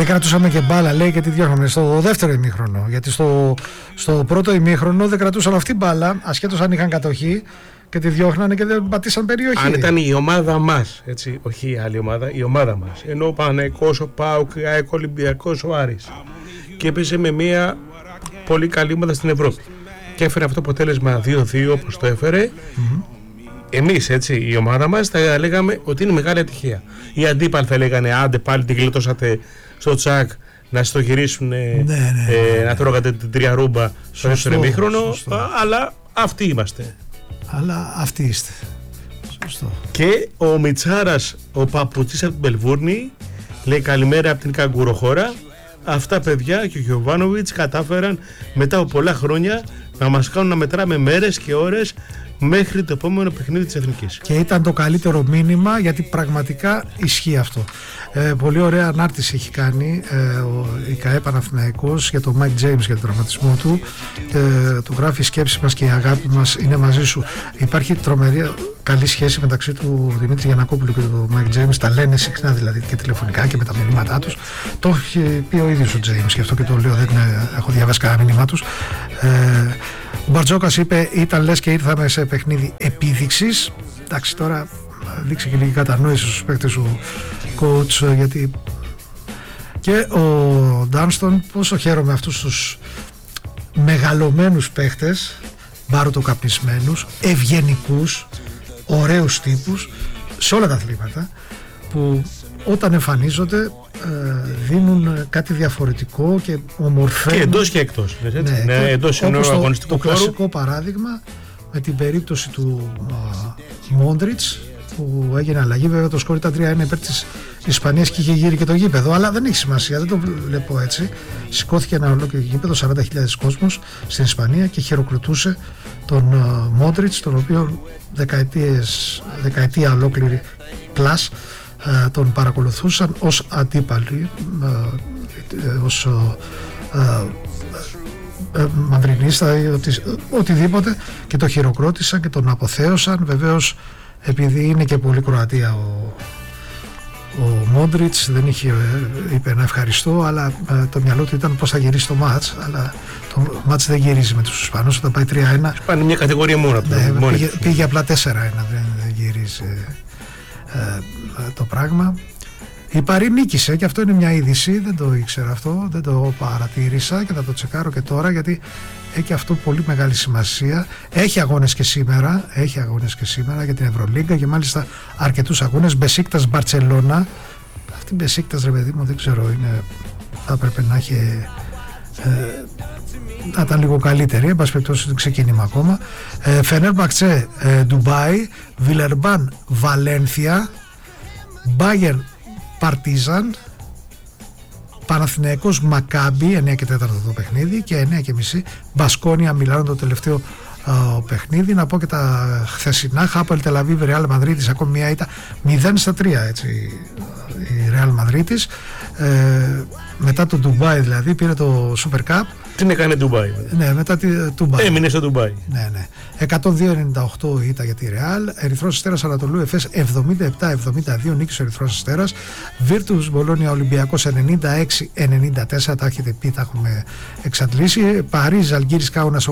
κρατούσαμε και μπάλα, λέει, και τη διώχναμε στο δεύτερο ημίχρονο. Γιατί στο πρώτο ημίχρονο δεν κρατούσαν αυτή μπάλα, ασχέτως αν είχαν κατοχή, και τη διώχνανε και δεν πατήσαν περιοχή. Αν ήταν η ομάδα μας, έτσι, όχι η άλλη ομάδα, η ομάδα μας. Ενώ ο Παναθηναϊκός, ο ΠΑΟΚ, ο Ολυμπιακός, ο Άρης. Και έπαιζε με μια πολύ καλή ομάδα στην Ευρώπη. Και έφερε αυτό το αποτέλεσμα 2-2 όπως το έφερε. Εμείς, έτσι, η ομάδα μας θα λέγαμε ότι είναι μεγάλη ατυχία. Οι αντίπαλοι θα λέγανε άντε πάλι την γλιτώσατε στο τσακ, να στο γυρίσουν, να τρώγατε την τρία ρούμπα στο δεύτερο ημίχρονο. Αλλά αυτοί είμαστε. Αλλά αυτοί είστε. Σωστό. Και ο Μιτσάρας, ο παπουτσής από την Μελβούρνη, λέει καλημέρα από την καγκουροχώρα. Αυτά παιδιά και ο Γιοβάνοβιτς κατάφεραν μετά από πολλά χρόνια να μας κάνουν να μετράμε μέρες και ώρες μέχρι το επόμενο παιχνίδι της Εθνικής. Και ήταν το καλύτερο μήνυμα, γιατί πραγματικά ισχύει αυτό. Πολύ ωραία ανάρτηση έχει κάνει η ΚΑΕ Παναθηναϊκός για τον Μάικ Τζέιμς, για τον τραυματισμό του. Του γράφει: η σκέψη μας και η αγάπη μας είναι μαζί σου. Υπάρχει τρομερή καλή σχέση μεταξύ του Δημήτρη Γιαννακόπουλου και του Μάικ Τζέιμς. Τα λένε συχνά δηλαδή και τηλεφωνικά και με τα μηνύματά τους. Το έχει πει ο ίδιος ο Τζέιμς, γι' αυτό και το λέω, δεν έχω διαβάσει κανένα μήνυμά τους. Ο Μπαρτζόκας είπε: ήταν λες και ήρθαμε σε παιχνίδι επίδειξης. Εντάξει, τώρα δείξει και λίγη κατανόηση στους παίκτες του coach, γιατί και ο Ντάνστον, πόσο χαίρομαι αυτούς τους μεγαλωμένους παίκτες, μπάρωτοκαπνισμένους, ευγενικούς, ωραίους τύπους σε όλα τα αθλήματα, που όταν εμφανίζονται δίνουν κάτι διαφορετικό και ομορφαίνουν. Και εντός και εκτός. Εντός όπως το κλασικό παράδειγμα με την περίπτωση του Μόντριτς, που έγινε αλλαγή. Βέβαια το σκορ ήταν 3-1 υπέρ της Ισπανίας και είχε γύρει και το γήπεδο, αλλά δεν έχει σημασία, δεν το βλέπω έτσι. Σηκώθηκε ένα ολόκληρο γήπεδο, 40.000 κόσμος στην Ισπανία, και χειροκροτούσε τον Μόντριτς, τον οποίο δεκαετία ολόκληρη πλάς τον παρακολουθούσαν ως αντίπαλοι, ως μαυρινίστα ή οτιδήποτε, και το χειροκρότησαν και τον αποθέωσαν. Βεβαίως, επειδή είναι και πολύ Κροατία ο Μόντριτς, δεν είπε να ευχαριστώ, αλλά το μυαλό του ήταν πώς θα γυρίσει το μάτς. Αλλά το μάτς δεν γυρίζει με τους Ισπανούς, όταν πάει 3-1 πάνε μια κατηγορία μόνο. Πήγε απλά 4-1, δεν γυρίζει το πράγμα. Η Παρί νίκησε, και αυτό είναι μια είδηση, δεν το ήξερα αυτό, δεν το παρατήρησα και θα το τσεκάρω και τώρα, γιατί έχει αυτό πολύ μεγάλη σημασία. Έχει αγώνες και σήμερα για την Ευρωλίγκα, και μάλιστα αρκετούς αγώνες. Μπεσίκτας Μπαρτσελώνα. Αυτή η Μπεσίκτας, ρε παιδί μου, δεν ξέρω, θα έπρεπε να έχει να ήταν λίγο καλύτερη, εν πάση περιπτώσει, το ξεκίνημα ακόμα. Φενέρμπαχτσε Ντουμπάι, Βιλερμπάν Βαλένθια, Μπάγερν Παρτίζαν, Παναθηναϊκός Μακάμπι, 9 και 4 το παιχνίδι, και 9 και μισή Μπασκόνια Μιλάνο το τελευταίο παιχνίδι. Να πω και τα χθεσινά: Χάπελ Τελαβίβ Ρεάλ Μαδρίτης, ακόμη μια ήττα, 0-3 έτσι η Ρεάλ Μαδρίτης. Μετά το Ντουμπάι δηλαδή πήρε το Super Cup. Τι έκανε Ντουμπάι? Ναι, μετά τη Ντουμπάι. Έμεινε στο Ντουμπάι. Ναι. 102-98 ήττα για τη Ρεάλ. Ερυθρός Αστέρας Ανατολού Εφές 77-72 νίκησε ο Ερυθρός Αστέρας. Βίρτους Μπολόνια Ολυμπιακός 96-94, τα έχετε πει, τα έχουμε εξαντλήσει. Παρίζ Αλγύρης Κάουνας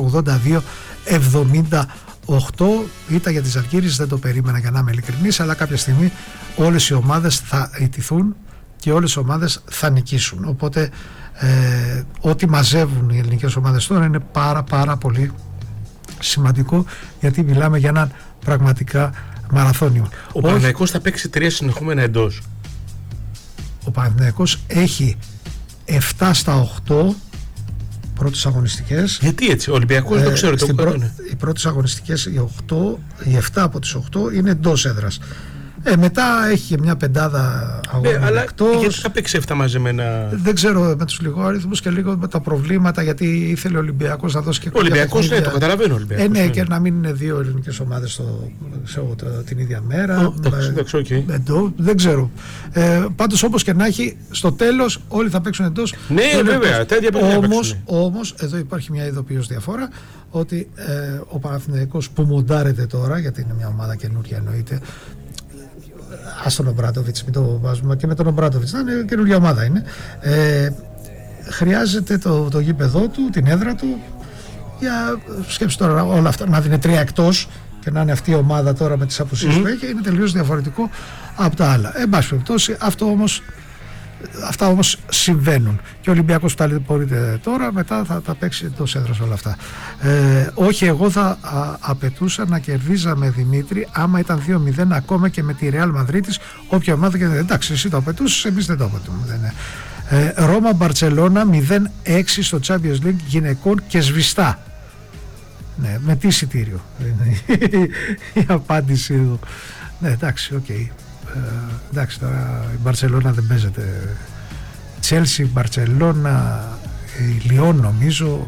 82-78 ήττα για τις Αλγύρης. Δεν το περίμενα, για να είμαι ειλικρινής, αλλά κάποια στιγμή όλες οι ομάδες θα ιτηθούν και όλες οι ομάδες θα νικήσουν. Οπότε ό,τι μαζεύουν οι ελληνικές ομάδες τώρα είναι πάρα πολύ σημαντικό, γιατί μιλάμε για έναν πραγματικά μαραθώνιο. Ο Παναθηναϊκός θα παίξει 3 συνεχόμενα εντός. Ο Παναθηναϊκός έχει 7 στα 8 πρώτες αγωνιστικές. Γιατί έτσι? Ο Ολυμπιακός δεν ξέρω. Οι πρώτες αγωνιστικές, οι 7 από τις 8 είναι εντός έδρας. Μετά έχει και μια πεντάδα αγώνων εκτός. Γιατί θα παίξει 7 μαζεμένα? Δεν ξέρω, με τους λιγόριθμους και λίγο με τα προβλήματα, γιατί ήθελε ο Ολυμπιακός να δώσει και ο Ολυμπιακός, ναι, το καταλαβαίνω. Ο Ολυμπιακός, ναι, και να μην είναι 2 ελληνικές ομάδες την ίδια μέρα. Δεν ξέρω. Πάντως, όπως και να έχει, στο τέλος όλοι θα παίξουν εντός. Ναι, βέβαια. Όμως, εδώ υπάρχει μια ειδοποιώς διαφορά, ότι ο Παναθηναϊκός που μοντάρεται τώρα, γιατί είναι μια ομάδα καινούρια εννοείται, ας τον Ομπράντοβιτς, μην το βάζουμε, και με τον Ομπράντοβιτς, είναι καινούργια ομάδα είναι. Χρειάζεται το γήπεδό του, την έδρα του, για σκέψου τώρα όλα αυτά, να δίνει 3 εκτός και να είναι αυτή η ομάδα τώρα με τις απουσίες που έχει, είναι τελείως διαφορετικό από τα άλλα. Εν πάση περιπτώσει, αυτά όμως συμβαίνουν. Και ο Ολυμπιακός που ταλαιπωρείται τώρα, μετά θα παίξει εντός έδρας όλα αυτά. Όχι, εγώ θα απαιτούσα να κερδίζαμε, Δημήτρη, άμα ήταν 2-0 ακόμα και με τη Ρεάλ Μαδρίτης, όποια ομάδα και εντάξει, εσύ το απαιτούσες, εμείς δεν το απαιτούμε. Ρώμα Μπαρτσελώνα 0-6 στο Champions League γυναικών και σβηστά. Ναι, με τι εισιτήριο η απάντηση εδώ. Ναι, εντάξει, οκ. Εντάξει, τώρα η Μπαρτσελώνα δεν παίζεται. Τσέλσι, Μπαρτσελώνα, η Λιόν νομίζω,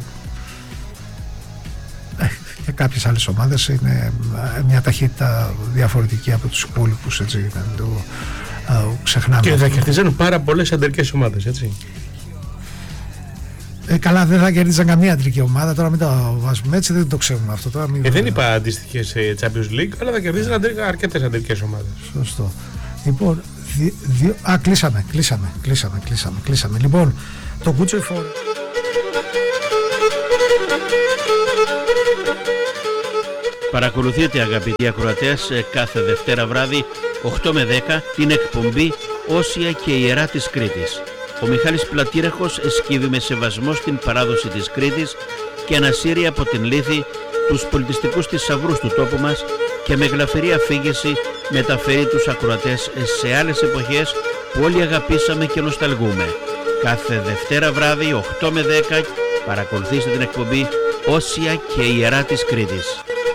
και κάποιες άλλες ομάδες είναι μια ταχύτητα διαφορετική από τους υπόλοιπους, έτσι, να το ξεχνάμε. Και θα κερδίζουν πάρα πολλές αντρικές ομάδες, έτσι. Καλά, δεν θα κερδίζαν καμία αντρική ομάδα, τώρα μην το βάζουμε έτσι, δεν το ξέρουμε αυτό τώρα. Δεν είπα αντίστοιχες Champions League, αλλά θα κερδίζουν αρκετές αντρικές ομάδες. Σωστό. Λοιπόν, κλείσαμε. Λοιπόν, το Gucci for... Παρακολουθείτε, αγαπητοί ακροατές, κάθε Δευτέρα βράδυ 8 με 10 την εκπομπή Όσια και Ιερά της Κρήτης. Ο Μιχάλης Πλατήρεχος εσκύβει με σεβασμό στην παράδοση της Κρήτης και ανασύρει από την λύθη τους πολιτιστικούς θησαυρούς του τόπου μας και με γλαφυρή αφήγηση μεταφέρει τους ακροατές σε άλλες εποχές που όλοι αγαπήσαμε και νοσταλγούμε. Κάθε Δευτέρα βράδυ 8 με 10 παρακολουθήστε την εκπομπή Όσια και Ιερά της Κρήτης.